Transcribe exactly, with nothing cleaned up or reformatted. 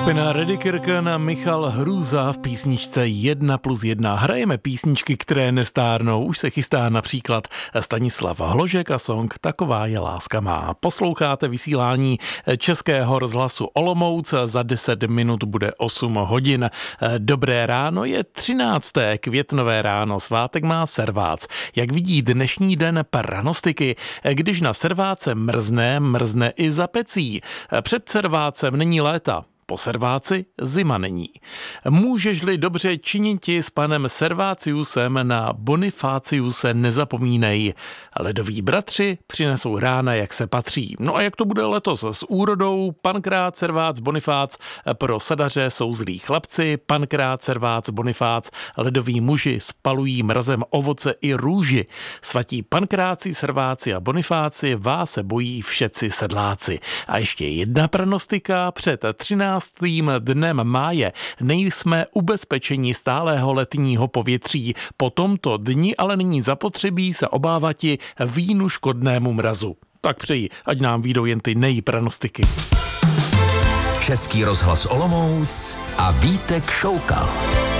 Skupina Reddy Kirken a Michal Hrůza v písničce jedna plus jedna. Hrajeme písničky, které nestárnou. Už se chystá například Stanislav Hložek a song Taková je láska má. Posloucháte vysílání Českého rozhlasu Olomouc. Za deset minut bude osm hodin. Dobré ráno, je třinácté květnové ráno. Svátek má servác. Jak vidí dnešní den pranostiky, když na serváce mrzne, mrzne i za pecí. Před servácem není léta. Po serváci zima není. Můžeš-li dobře činiti s panem Serváciusem, na Bonifáciuse nezapomínej. Ledoví bratři přinesou rána, jak se patří. No a jak to bude letos s úrodou? Pankrát, Servác, Bonifác, pro sadaře jsou zlí chlapci. Pankrát, Servác, Bonifác, ledoví muži spalují mrazem ovoce i růži. Svatí pankráci, Serváci a Bonifáci, vás se bojí všetci sedláci. A ještě jedna pranostika před třináctým dnem máje nejsme ubezpečeni stálého letního povětří. Po tomto dni ale není zapotřebí se obávati vínu škodnému mrazu. Tak přeji, ať nám výjdou jen ty nejpranostiky. Český rozhlas Olomouc a Vítek Šoukal.